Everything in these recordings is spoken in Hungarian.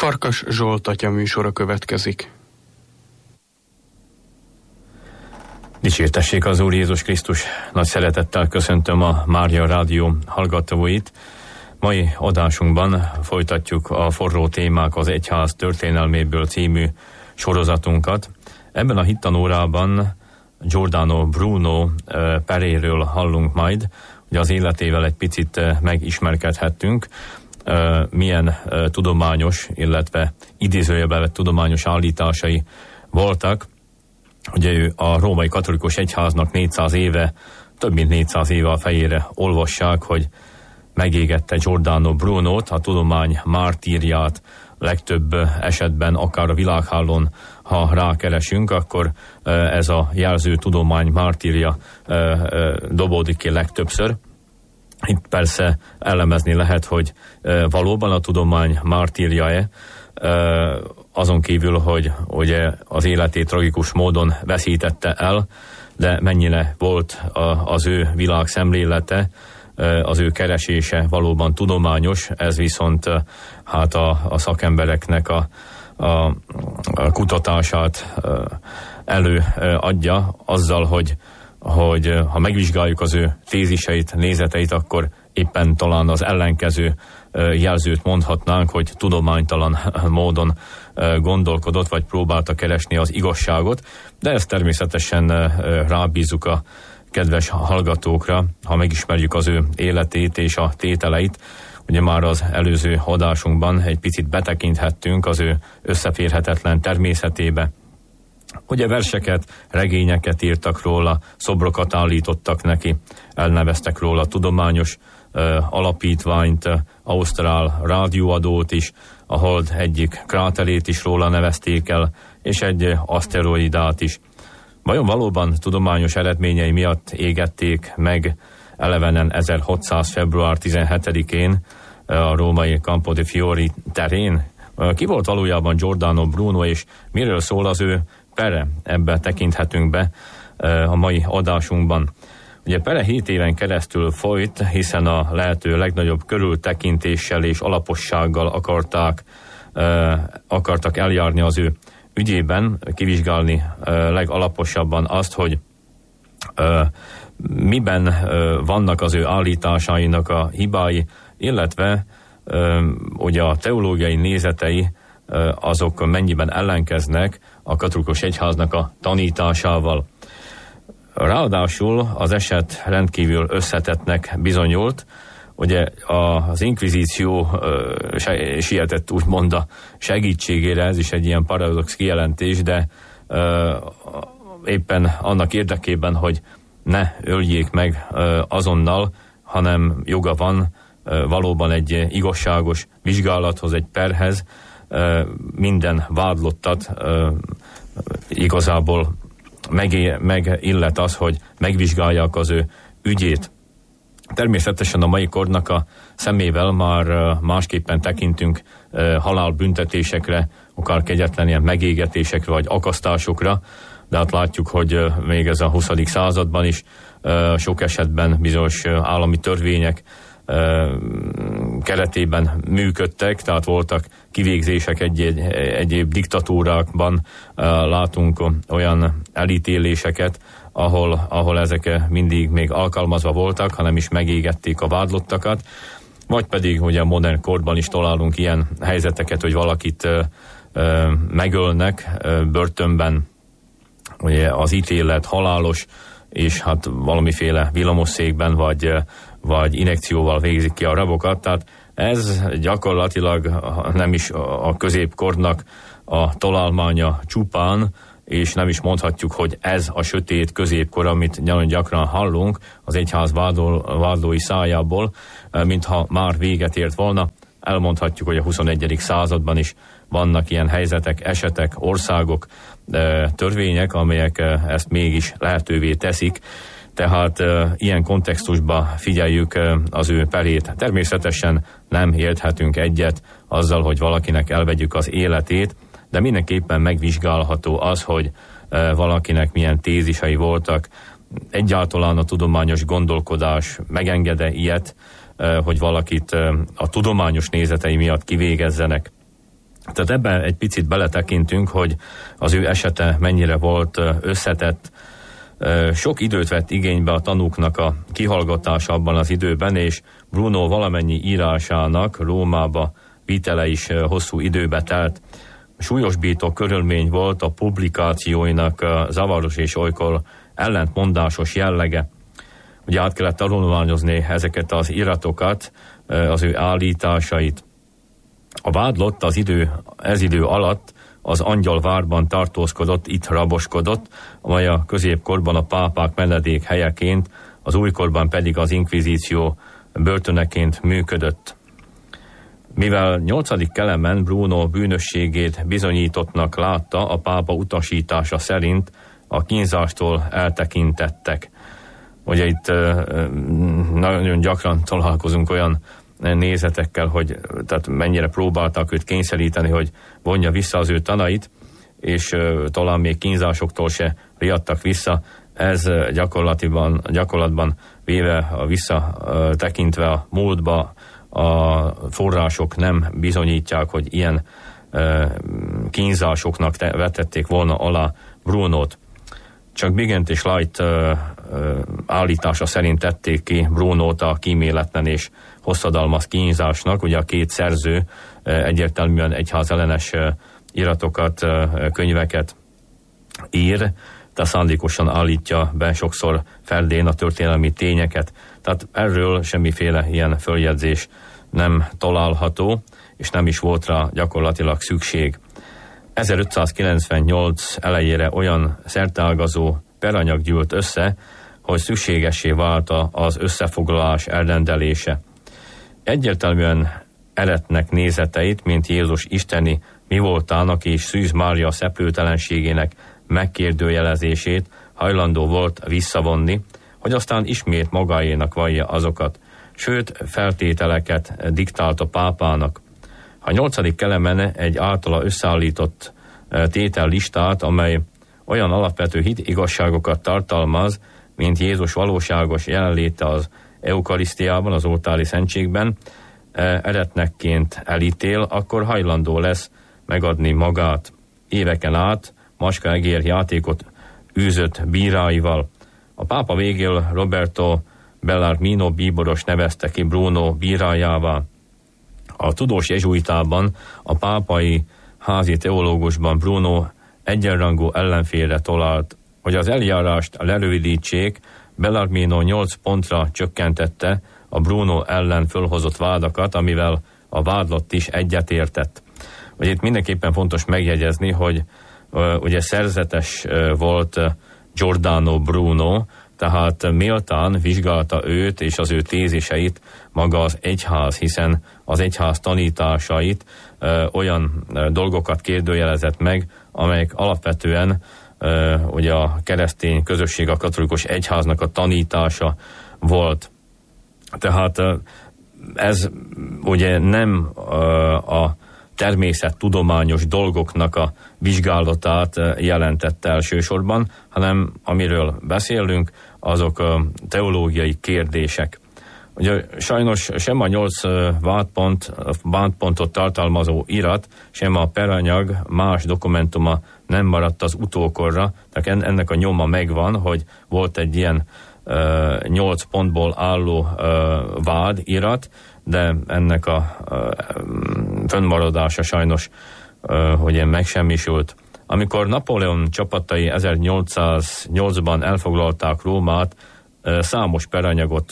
Farkas Zsolt atya műsora következik. Dicsértessék az Úr Jézus Krisztus! Nagy szeretettel köszöntöm a Mária Rádió hallgatóit. Mai adásunkban folytatjuk a Forró témák az Egyház történelméből című sorozatunkat. Ebben a hittanórában Giordano Bruno peréről hallunk majd, hogy az életével egy picit megismerkedhettünk, milyen tudományos, illetve idézőjelbe vett tudományos állításai voltak. Ugye ő a római katolikus egyháznak 400 éve, több mint 400 éve a fejére olvassák, hogy megégette Giordano Brunót, a tudomány mártírját. Legtöbb esetben, akár a világhálón, ha rákeresünk, akkor ez a jelző tudomány mártírja dobódik ki legtöbbször. Itt persze elemezni lehet, hogy valóban a tudomány mártírja-e, azon kívül, hogy ugye az életét tragikus módon veszítette el, de mennyire volt az ő világszemlélete, az ő keresése valóban tudományos, ez viszont hát a szakembereknek a kutatását előadja azzal, hogy ha megvizsgáljuk az ő téziseit, nézeteit, akkor éppen talán az ellenkező jelzőt mondhatnánk, hogy tudománytalan módon gondolkodott, vagy próbálta keresni az igazságot, de ezt természetesen rábízzuk a kedves hallgatókra, ha megismerjük az ő életét és a tételeit. Ugye már az előző adásunkban egy picit betekinthettünk az ő összeférhetetlen természetébe. Ugye verseket, regényeket írtak róla, szobrokat állítottak neki, elneveztek róla tudományos alapítványt, ausztrál rádióadót is, a Hold egyik kráterét is róla nevezték el, és egy aszteroidát is. Vajon valóban tudományos eredményei miatt égették meg elevenen 1600. február 17-én a római Campo de Fiori terén? Ki volt valójában Giordano Bruno, és miről szól az ő pere? Ebbe tekinthetünk be a mai adásunkban. Ugye pere 7 éven keresztül folyt, hiszen a lehető legnagyobb körültekintéssel és alapossággal akartak eljárni az ő ügyében, kivizsgálni legalaposabban azt, hogy miben vannak az ő állításainak a hibái, illetve ugye a teológiai nézetei azok mennyiben ellenkeznek a katolikus egyháznak a tanításával. Ráadásul az eset rendkívül összetettnek bizonyult. Ugye az inkvizíció sietett úgymond a segítségére, ez is egy ilyen paradox kijelentés, de éppen annak érdekében, hogy ne öljék meg azonnal, hanem joga van valóban egy igazságos vizsgálathoz, egy perhez, minden vádlottat igazából megillet az, hogy megvizsgálják az ő ügyét. Természetesen a mai kornak a szemével már másképpen tekintünk halálbüntetésekre, akár kegyetlen ilyen megégetésekre vagy akasztásokra, de hát látjuk, hogy még ez a 20. században is sok esetben bizonyos állami törvények keretében működtek, tehát voltak kivégzések egyéb diktatúrákban, látunk olyan elítéléseket, ahol ezek mindig még alkalmazva voltak, hanem is megégették a vádlottakat, vagy pedig ugye a modern korban is találunk ilyen helyzeteket, hogy valakit megölnek börtönben, ugye az ítélet halálos, és hát valamiféle villamosszékben vagy injekcióval végzik ki a rabokat, tehát ez gyakorlatilag nem is a középkornak a találmánya csupán, és nem is mondhatjuk, hogy ez a sötét középkor, amit nagyon gyakran hallunk az egyház vádlói szájából, mintha már véget ért volna. Elmondhatjuk, hogy a 21. században is vannak ilyen helyzetek, esetek, országok, törvények, amelyek ezt mégis lehetővé teszik. Tehát ilyen kontextusban figyeljük az ő perét. Természetesen nem érthetünk egyet azzal, hogy valakinek elvegyük az életét, de mindenképpen megvizsgálható az, hogy valakinek milyen tézisei voltak. Egyáltalán a tudományos gondolkodás megengede ilyet, hogy valakit a tudományos nézetei miatt kivégezzenek. Tehát ebben egy picit beletekintünk, hogy az ő esete mennyire volt összetett. Sok időt vett igénybe a tanúknak a kihallgatása abban az időben, és Bruno valamennyi írásának Rómába vitele is hosszú időbe telt. Súlyosbító körülmény volt a publikációinak zavaros és olykor ellentmondásos jellege. Ugye át kellett tanulmányozni ezeket az iratokat, az ő állításait. A vádlott ez idő alatt az Angyalvárban tartózkodott, itt raboskodott, amely a középkorban a pápák menedék helyeként, az újkorban pedig az inkvizíció börtöneként működött. Mivel 8. Kelemen Bruno bűnösségét bizonyítottnak látta, a pápa utasítása szerint a kínzástól eltekintettek. Ugye itt nagyon gyakran találkozunk olyan nézetekkel, hogy tehát mennyire próbáltak őt kényszeríteni, hogy vonja vissza az ő tanait, és talán még kínzásoktól se riadtak vissza. Ez gyakorlatban véve visszatekintve a múltba a források nem bizonyítják, hogy ilyen kínzásoknak vetették volna alá Brunót. Csak Bigent és Light állítása szerint tették ki Brunót a kíméletlen és hosszadalmas kínzásnak. Ugye a két szerző egyértelműen egyházellenes iratokat, könyveket ír, tehát szándékosan állítja be sokszor ferdén a történelmi tényeket. Tehát erről semmiféle ilyen följegyzés nem található, és nem is volt rá gyakorlatilag szükség. 1598 elejére olyan szerteágazó peranyag gyűlt össze, hogy szükségessé vált az összefoglalás elrendelése. Egyértelműen eretnek nézeteit, mint Jézus isteni mi voltának és Szűz Mária szeplőtelenségének megkérdőjelezését hajlandó volt visszavonni, hogy aztán ismét magáénak vallja azokat, sőt feltételeket diktált a pápának. A 8. Kelemen egy általa összeállított tétellistát, amely olyan alapvető hit igazságokat tartalmaz, mint Jézus valóságos jelenléte az eukarisztiában, az oltári szentségben, eretnekként elítél, akkor hajlandó lesz megadni magát. Éveken át macska-egér játékot űzött bíráival. A pápa végül Roberto Bellarmino bíboros nevezte ki Bruno bírájává. A tudós jezsuitában, a pápai házi teológusban Bruno egyenrangú ellenfélre talált. Hogy az eljárást lerövidítsék, Bellarmino 8 pontra csökkentette a Bruno ellen fölhozott vádakat, amivel a vádlott is egyetértett. Ugye itt mindenképpen fontos megjegyezni, hogy ugye szerzetes volt Giordano Bruno, tehát méltán vizsgálta őt és az ő téziseit maga az egyház, hiszen az egyház tanításait olyan dolgokat kérdőjelezett meg, amelyek alapvetően ugye a keresztény közösség, a katolikus egyháznak a tanítása volt. Tehát ez ugye nem a természettudományos dolgoknak a vizsgálatát jelentette elsősorban, hanem amiről beszélünk, azok teológiai kérdések. Ugye sajnos sem a 8 vádpontot tartalmazó irat, sem a peranyag más dokumentuma nem maradt az utókorra, tehát ennek a nyoma megvan, hogy volt egy ilyen 8 pontból álló vád irat, de ennek a fönnmaradása sajnos hogy megsemmisült. Amikor Napóleon csapatai 1808-ban elfoglalták Rómát, számos peranyagot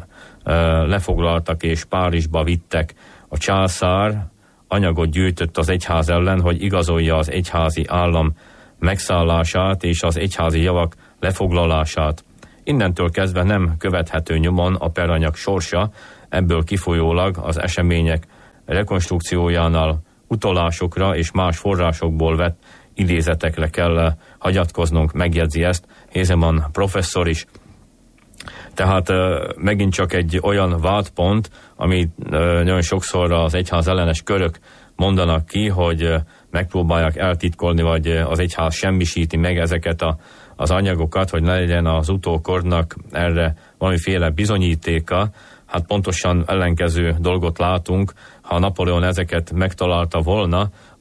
lefoglaltak és Párizsba vittek. A császár anyagot gyűjtött az egyház ellen, hogy igazolja az egyházi állam megszállását és az egyházi javak lefoglalását. Innentől kezdve nem követhető nyomon a peranyag sorsa, ebből kifolyólag az események rekonstrukciójánál utalásokra és más forrásokból vett idézetekre kell hagyatkoznunk, megjegyzi ezt Hézeman professzor is. Tehát megint csak egy olyan vádpont, amit nagyon sokszor az egyház ellenes körök mondanak ki, hogy megpróbálják eltitkolni, vagy az egyház semmisíti meg ezeket az anyagokat, hogy ne legyen az utókornak erre valamiféle bizonyítéka. Hát pontosan ellenkező dolgot látunk. Ha Napóleon ezeket megtalálta volna,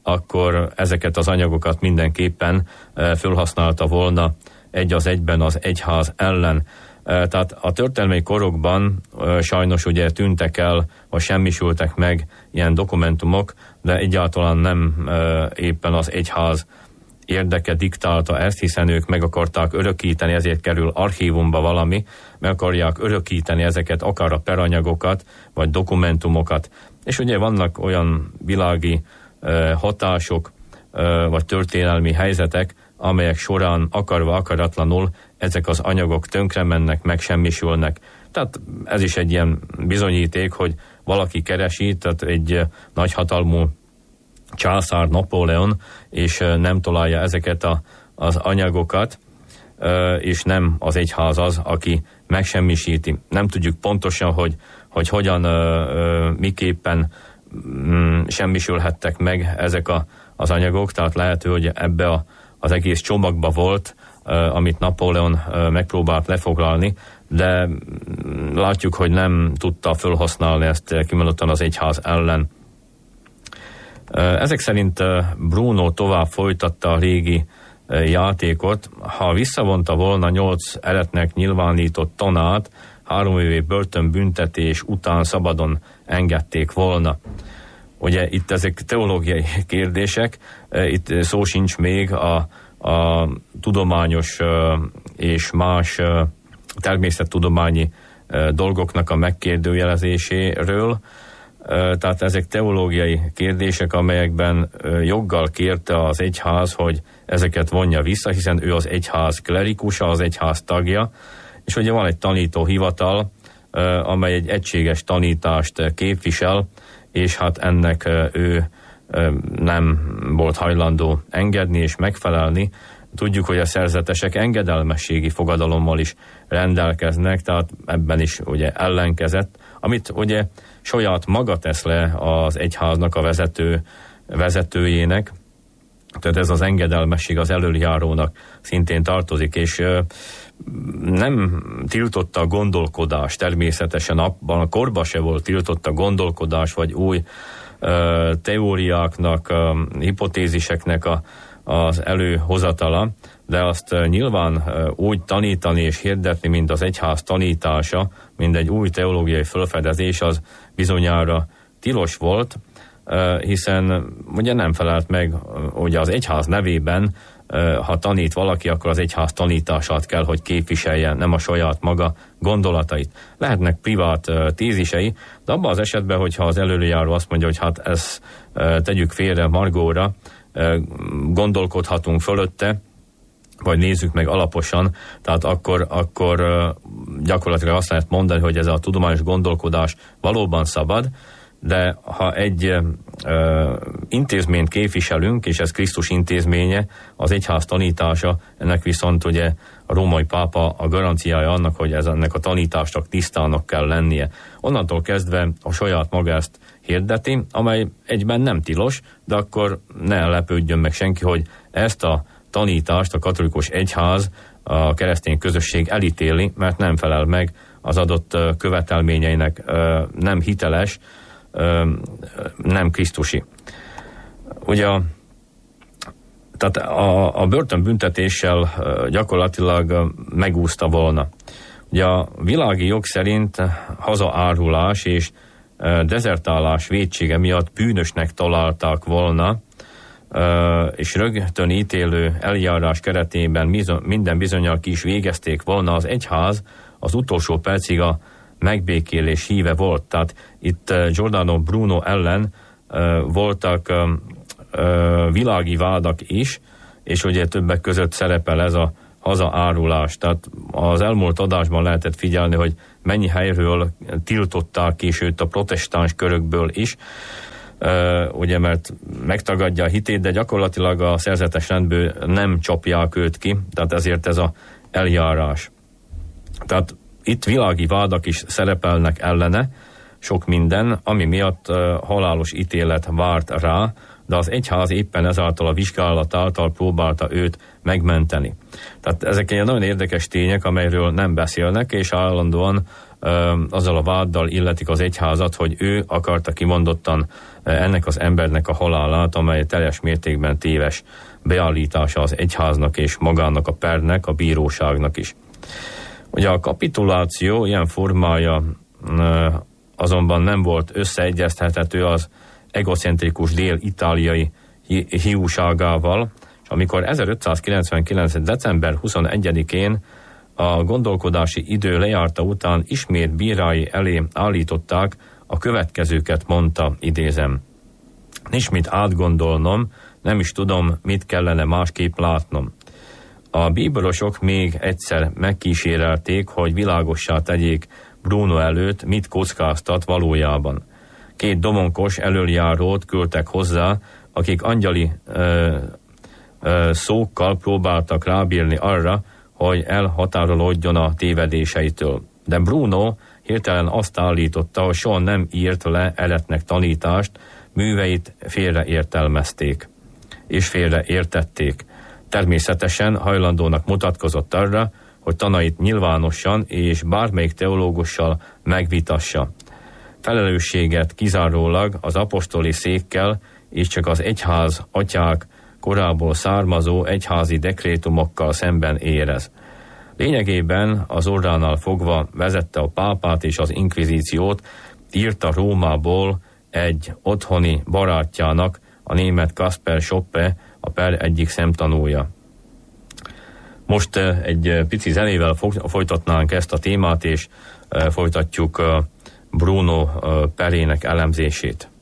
akkor ezeket az anyagokat mindenképpen felhasználta volna egy az egyben az egyház ellen. Tehát a történelmi korokban sajnos ugye tűntek el, vagy semmisültek meg ilyen dokumentumok, de egyáltalán nem éppen az egyház érdeke diktálta ezt, hiszen ők meg akarták örökíteni, ezért kerül archívumba valami, meg akarják örökíteni ezeket, akár a peranyagokat, vagy dokumentumokat. És ugye vannak olyan világi hatások, vagy történelmi helyzetek, amelyek során akarva akaratlanul ezek az anyagok tönkre mennek, megsemmisülnek. Tehát ez is egy ilyen bizonyíték, hogy valaki keresi, tehát egy nagyhatalmú császár Napóleon, és nem találja ezeket az anyagokat, és nem az egyház az, aki megsemmisíti. Nem tudjuk pontosan, hogy hogyan, miképpen semmisülhettek meg ezek az anyagok, tehát lehető, hogy ebbe az egész csomagba volt, amit Napóleon megpróbált lefoglalni, de látjuk, hogy nem tudta felhasználni ezt kimondottan az egyház ellen. Ezek szerint Bruno tovább folytatta a régi játékot. Ha visszavonta volna 8 eretnek nyilvánított tanát, 3 évi börtönbüntetés után szabadon engedték volna. Ugye itt ezek teológiai kérdések, itt szó sincs még a tudományos és más természettudományi dolgoknak a megkérdőjelezéséről. Tehát ezek teológiai kérdések, amelyekben joggal kérte az egyház, hogy ezeket vonja vissza, hiszen ő az egyház klerikusa, az egyház tagja, és ugye van egy tanítóhivatal, amely egy egységes tanítást képvisel, és hát ennek ő nem volt hajlandó engedni és megfelelni. Tudjuk, hogy a szerzetesek engedelmességi fogadalommal is rendelkeznek, tehát ebben is ugye ellenkezett, amit ugye saját maga tesz le az egyháznak a vezetőjének, tehát ez az engedelmesség az elöljárónak szintén tartozik, és nem tiltotta a gondolkodás, természetesen abban a korban se volt tiltotta a gondolkodás, vagy új teóriáknak, hipotéziseknek az előhozatala, de azt nyilván úgy tanítani és hirdetni, mint az egyház tanítása, mint egy új teológiai felfedezés, az bizonyára tilos volt, hiszen ugye nem felelt meg, ugye az egyház nevében, ha tanít valaki, akkor az egyház tanítását kell, hogy képviselje, nem a saját maga gondolatait. Lehetnek privát tézisei, de abban az esetben, hogyha az előjáró azt mondja, hogy hát ezt tegyük félre Margóra, gondolkodhatunk fölötte, vagy nézzük meg alaposan, tehát akkor gyakorlatilag azt lehet mondani, hogy ez a tudományos gondolkodás valóban szabad, de ha egy intézményt képviselünk, és ez Krisztus intézménye, az egyház tanítása, ennek viszont ugye a római pápa a garanciája annak, hogy ennek a tanításnak tisztának kell lennie. Onnantól kezdve a saját maga ezt hirdeti, amely egyben nem tilos, de akkor ne lepődjön meg senki, hogy ezt a tanítást a katolikus egyház, a keresztény közösség elítéli, mert nem felel meg az adott követelményeinek, nem hiteles, nem krisztusi. Ugye tehát a börtönbüntetéssel gyakorlatilag megúszta volna. Ugye a világi jog szerint hazaárulás és dezertálás vétsége miatt bűnösnek találták volna, és rögtön ítélő eljárás keretében minden bizonnyal ki is végezték volna. Az egyház az utolsó percig a megbékélés híve volt. Tehát itt Giordano Bruno ellen voltak világi vádak is, és ugye többek között szerepel ez a hazaárulás. Tehát az elmúlt adásban lehetett figyelni, hogy mennyi helyről tiltották ki, sőt a protestáns körökből is, ugye mert megtagadja a hitét, de gyakorlatilag a szerzetes rendből nem csapják őt ki, tehát ezért ez az eljárás. Tehát itt világi vádak is szerepelnek ellene, sok minden, ami miatt halálos ítélet várt rá, de az egyház éppen ezáltal a vizsgálat által próbálta őt megmenteni. Tehát ezek egy nagyon érdekes tények, amelyről nem beszélnek, és állandóan azzal a váddal illetik az egyházat, hogy ő akarta kimondottan ennek az embernek a halálát, amely teljes mértékben téves beállítása az egyháznak és magának a pernek, a bíróságnak is. Ugye a kapituláció ilyen formája azonban nem volt összeegyeztethető az egocentrikus dél-itáliai hiúságával, és amikor 1599. december 21-én a gondolkodási idő lejárta után ismét bírái elé állították, a következőket mondta, idézem: nincs mit átgondolnom, nem is tudom, mit kellene másképp látnom. A bíborosok még egyszer megkísérelték, hogy világossá tegyék Bruno előtt, mit kockáztat valójában. 2 domonkos elöljárót küldtek hozzá, akik angyali szókkal próbáltak rábírni arra, hogy elhatárolódjon a tévedéseitől. De Bruno hirtelen azt állította, hogy soha nem írt le eretnek tanítást, műveit félreértelmezték és félreértették. Természetesen hajlandónak mutatkozott arra, hogy tanait nyilvánosan és bármelyik teológussal megvitassa. Felelősséget kizárólag az apostoli székkel és csak az egyház atyák korából származó egyházi dekrétumokkal szemben érez. Lényegében az orránál fogva vezette a pápát és az inkvizíciót, írta Rómából egy otthoni barátjának, a német Kasper Schoppe, a per egyik szemtanúja. Most egy pici zenével folytatnánk ezt a témát, és folytatjuk Bruno perének elemzését.